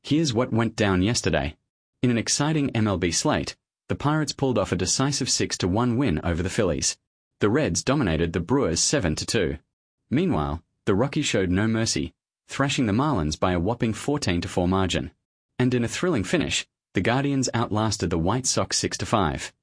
Here's what went down yesterday. In an exciting MLB slate, the Pirates pulled off a decisive 6-1 win over the Phillies. The Reds dominated the Brewers 7-2. Meanwhile, the Rockies showed no mercy, thrashing the Marlins by a whopping 14-4 margin. And in a thrilling finish, the Guardians outlasted the White Sox 6-5.